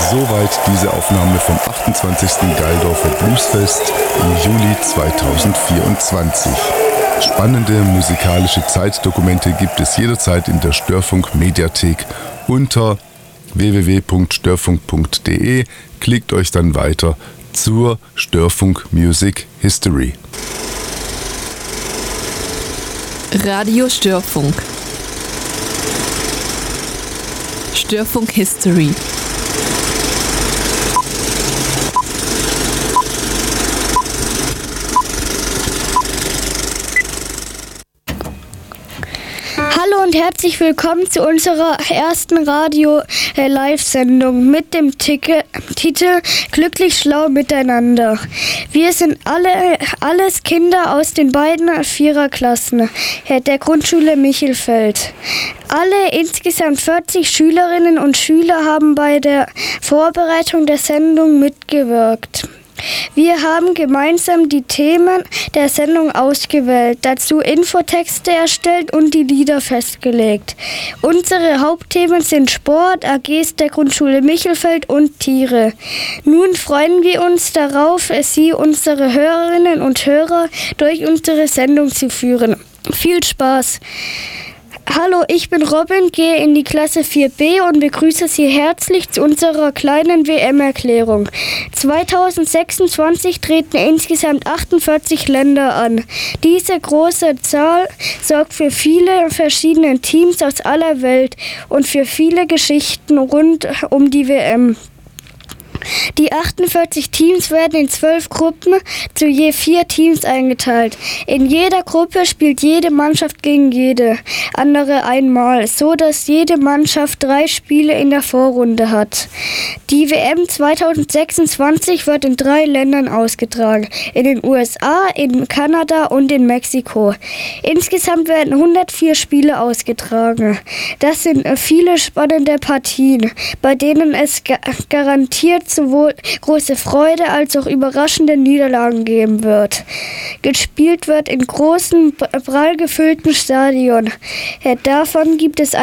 Soweit diese Aufnahme vom 28. Geildorfer Bluesfest im Juli 2024. Spannende musikalische Zeitdokumente gibt es jederzeit in der Störfunk Mediathek unter www.störfunk.de. Klickt euch dann weiter zur Störfunk Music History. Radio Störfunk. Störfunk History. Hallo und herzlich willkommen zu unserer ersten Radio-Live-Sendung mit dem Titel Glücklich Schlau Miteinander. Wir sind alles Kinder aus den beiden Viererklassen der Grundschule Michelfeld. Alle insgesamt 40 Schülerinnen und Schüler haben bei der Vorbereitung der Sendung mitgewirkt. Wir haben gemeinsam die Themen der Sendung ausgewählt, dazu Infotexte erstellt und die Lieder festgelegt. Unsere Hauptthemen sind Sport, AGs der Grundschule Michelfeld und Tiere. Nun freuen wir uns darauf, Sie, unsere Hörerinnen und Hörer, durch unsere Sendung zu führen. Viel Spaß! Hallo, ich bin Robin, gehe in die Klasse 4b und begrüße Sie herzlich zu unserer kleinen WM-Erklärung. 2026 treten insgesamt 48 Länder an. Diese große Zahl sorgt für viele verschiedene Teams aus aller Welt und für viele Geschichten rund um die WM. Die 48 Teams werden in 12 Gruppen zu je 4 Teams eingeteilt. In jeder Gruppe spielt jede Mannschaft gegen jede andere einmal, so dass jede Mannschaft 3 Spiele in der Vorrunde hat. Die WM 2026 wird in 3 Ländern ausgetragen: in den USA, in Kanada und in Mexiko. Insgesamt werden 104 Spiele ausgetragen. Das sind viele spannende Partien, bei denen es garantiert sowohl große Freude als auch überraschende Niederlagen geben wird. Gespielt wird in großen, prall gefüllten Stadien. Davon gibt es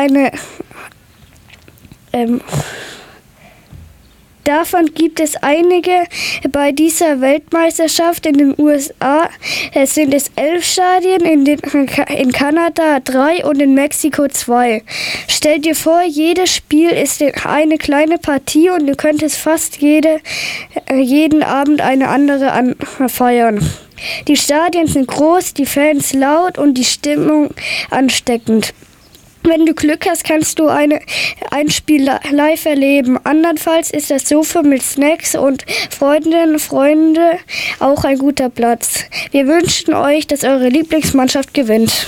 einige bei dieser Weltmeisterschaft. In den USA sind es 11 Stadien, in Kanada 3 und in Mexiko 2. Stell dir vor, jedes Spiel ist eine kleine Partie und du könntest fast jeden Abend eine andere feiern. Die Stadien sind groß, die Fans laut und die Stimmung ansteckend. Wenn du Glück hast, kannst du ein Spiel live erleben. Andernfalls ist das Sofa mit Snacks und Freunde auch ein guter Platz. Wir wünschen euch, dass eure Lieblingsmannschaft gewinnt.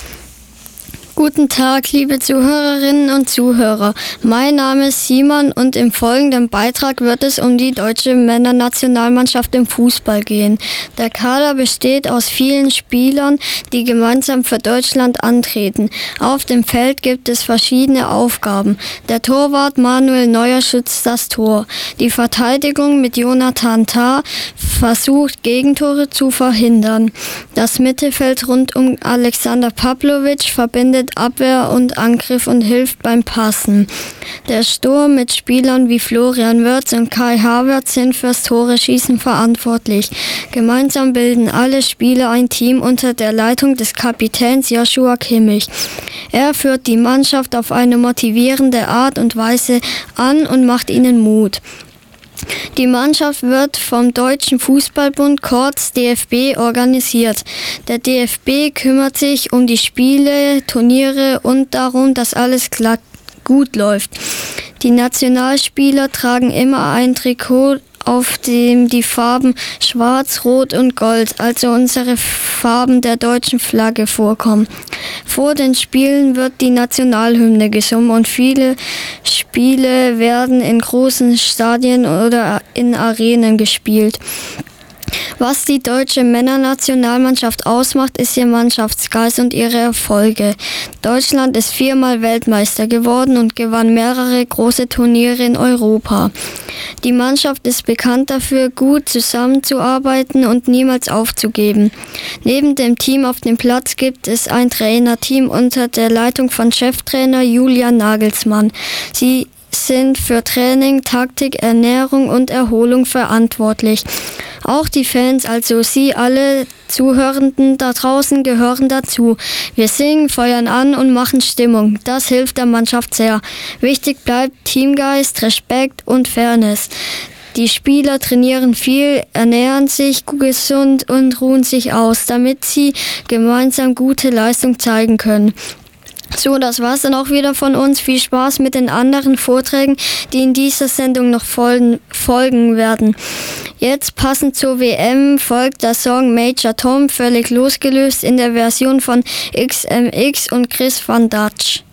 Guten Tag, liebe Zuhörerinnen und Zuhörer. Mein Name ist Simon und im folgenden Beitrag wird es um die deutsche Männernationalmannschaft im Fußball gehen. Der Kader besteht aus vielen Spielern, die gemeinsam für Deutschland antreten. Auf dem Feld gibt es verschiedene Aufgaben. Der Torwart Manuel Neuer schützt das Tor. Die Verteidigung mit Jonathan Tah versucht, Gegentore zu verhindern. Das Mittelfeld rund um Alexander Pavlovic verbindet Abwehr und Angriff und hilft beim Passen. Der Sturm mit Spielern wie Florian Wirtz und Kai Havertz sind fürs Tore-Schießen verantwortlich. Gemeinsam bilden alle Spieler ein Team unter der Leitung des Kapitäns Joshua Kimmich. Er führt die Mannschaft auf eine motivierende Art und Weise an und macht ihnen Mut. Die Mannschaft wird vom Deutschen Fußballbund, kurz DFB, organisiert. Der DFB kümmert sich um die Spiele, Turniere und darum, dass alles gut läuft. Die Nationalspieler tragen immer ein Trikot, auf dem die Farben Schwarz, Rot und Gold, also unsere Farben der deutschen Flagge, vorkommen. Vor den Spielen wird die Nationalhymne gesungen und viele Spiele werden in großen Stadien oder in Arenen gespielt. Was die deutsche Männernationalmannschaft ausmacht, ist ihr Mannschaftsgeist und ihre Erfolge. Deutschland ist 4-mal Weltmeister geworden und gewann mehrere große Turniere in Europa. Die Mannschaft ist bekannt dafür, gut zusammenzuarbeiten und niemals aufzugeben. Neben dem Team auf dem Platz gibt es ein Trainerteam unter der Leitung von Cheftrainer Julian Nagelsmann. sind für Training, Taktik, Ernährung und Erholung verantwortlich. Auch die Fans, also Sie alle Zuhörenden da draußen, gehören dazu. Wir singen, feuern an und machen Stimmung. Das hilft der Mannschaft sehr. Wichtig bleibt Teamgeist, Respekt und Fairness. Die Spieler trainieren viel, ernähren sich gesund und ruhen sich aus, damit sie gemeinsam gute Leistung zeigen können. So, das war's dann auch wieder von uns. Viel Spaß mit den anderen Vorträgen, die in dieser Sendung noch folgen werden. Jetzt passend zur WM folgt der Song Major Tom, völlig losgelöst in der Version von XMX und Chris van Dutch.